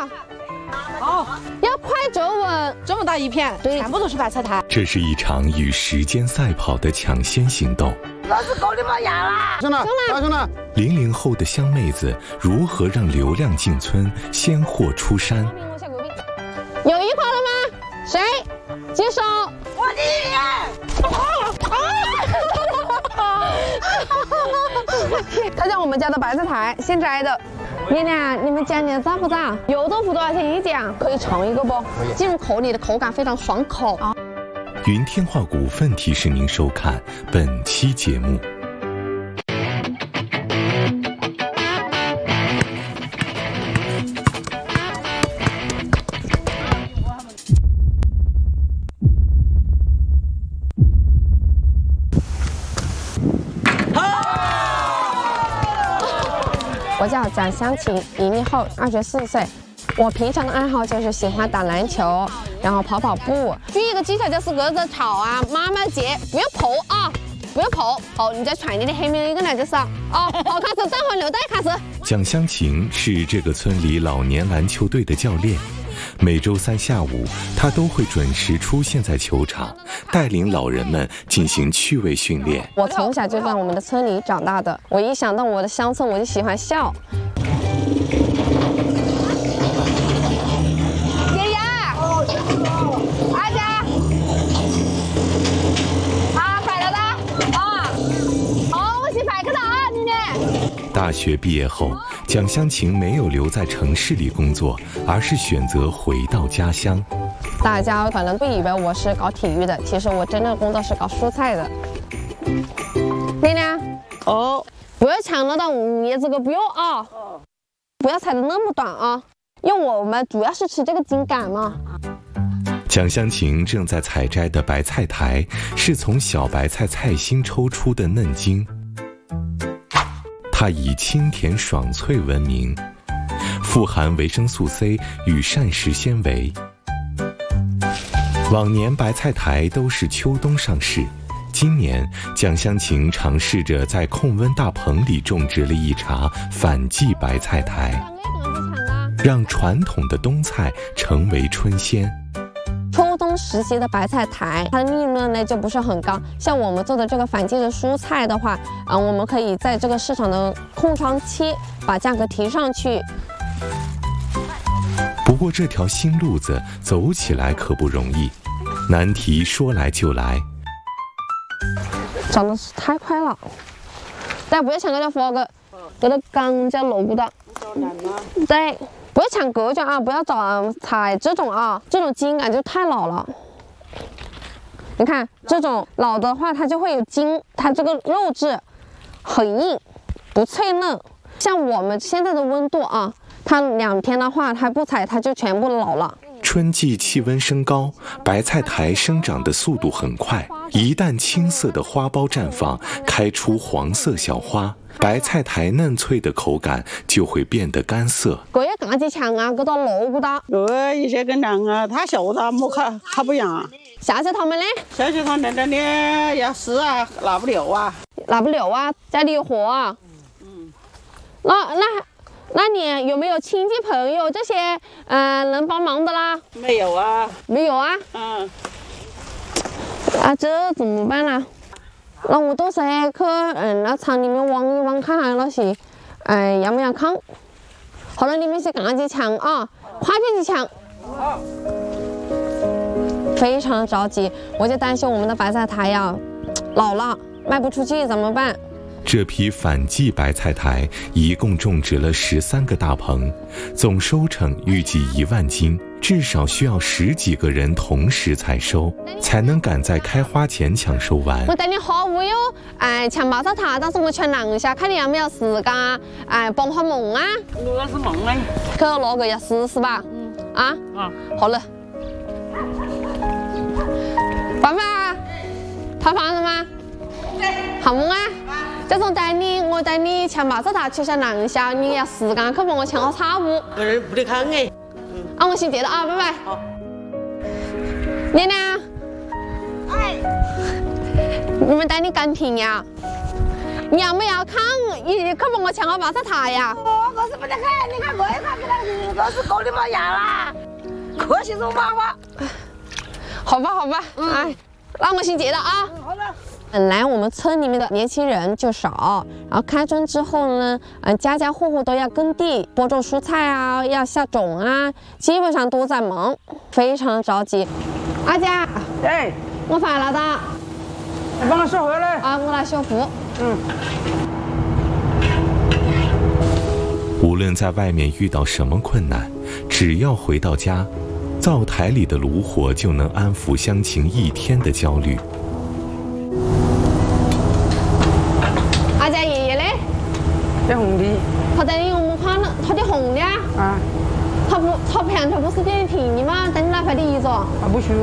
好，要快皱纹，这么大一片，对，全部都是白菜苔。 这是一场与时间赛跑的抢先行动。 老子够你妈牙了！ 兄弟 00后的香妹子如何让流量进村，先货出山？ 有一款了吗？谁？举手！ 我第一名。他家我们家的白菜苔，现摘的。你俩，你们家里咋不咋？油豆腐多少钱一斤？可以尝一个不？进入口里的口感非常爽口。 云天化股份提示您收看本期节目。 我叫蒋香琴，10后，24岁。我平常的爱好就是喜欢打篮球，然后跑跑步。第一个技巧就是隔着草啊，慢慢接，不要扑啊，不要扑。好，你再传你的后面一个来就是啊。好，开始站好，留带开始。 蒋香琴是这个村里老年篮球队的教练，每周3下午，他都会准时出现在球场，带领老人们进行趣味训练。 我从小就在我们的村里长大的，我一想到我的乡村，我就喜欢笑。爷爷，阿家，啊，快了的啊，好，我去拍个照啊，你呢？ 大学毕业后，蒋香琴没有留在城市里工作，而是选择回到家乡。 大家可能会以为我是搞体育的，其实我真正的工作是搞蔬菜的。丽亮， 哦， 不要抢了的叶子个不要啊，不要裁的那么短啊，因为我们主要是吃这个茎秆嘛。 蒋香琴正在采摘的白菜苔是从小白菜菜心抽出的嫩茎，它以清甜爽脆闻名，富含维生素 C 与膳食纤维。往年白菜苔都是秋冬上市，今年蒋香琴尝试着在控温大棚里种植了一茬反季白菜苔，让传统的冬菜成为春鲜。 秋冬时期的白菜苔，它的利润呢就不是很高。像我们做的这个反季的蔬菜的话，我们可以在这个市场的空窗期把价格提上去。 不过这条新路子走起来可不容易，难题说来就来。 长得是太快了，但不要抢这条花个，这个刚叫萝卜的。对。不要抢格局啊！不要找采这种啊，这种茎感就太老了。你看这种老的话，它就会有茎，它这个肉质很硬，不脆嫩。像我们现在的温度啊，它2天的话，它不采它就全部老了。 春季气温升高，白菜苔生长的速度很快，一旦青色的花苞绽放，开出黄色小花，白菜苔嫩脆的口感就会变得干涩。 这要干起强啊，这个萝卜的。 一些跟长啊，它小的没它不一样啊。 下去他们呢？ 下去他那里要湿啊，拿不了啊。 拿不了啊，家里有活啊。那你有没有亲戚朋友这些能帮忙的啦？ 没有啊。 没有啊？这怎么办啦？那我到时候去那厂里面望一望，看看那些要不要看。好了，你们先赶紧抢啊，快点去抢！非常着急，我就担心我们的白菜苔呀老了卖不出去怎么办？ 这批反季白菜苔一共种植了13个大棚，总收成预计1万斤，至少需要10几个人同时采收，才能赶在开花前抢收完。 我带你下午哟，抢白菜苔，但是我抢2下，看你有没有时间，帮下忙啊。 我是忙嘞， 去拿个要试试吧。好了。爸爸，拍饭了吗？好忙啊！这种我带你抢白菜苔，取下2下，你要时间去帮我抢好菜不？ 不得看哎。 我先接了啊，拜拜。好。亮亮。你们带你赶平呀？你要不要看？你去帮我抢好白菜苔呀？ 我是不得看，你看我也看不到你。 要是够你们样啦，可惜是娃娃。 好吧，好吧，哎，那我先接了啊。 好的。 本来我们村里面的年轻人就少，然后开春之后呢，家家户户都要耕地播种蔬菜啊，要下种啊，基本上都在忙，非常着急。阿佳， 哎， 我烦了的。 你帮我收回来。 啊，我来修复。 无论在外面遇到什么困难，只要回到家，灶台里的炉火就能安抚乡情一天的焦虑。 阿佳爷爷嘞？ 在红地。 他在你我们看了，他的红的啊。 啊。 他平常不是给你停的吗？等你哪块地一着？ 他不去。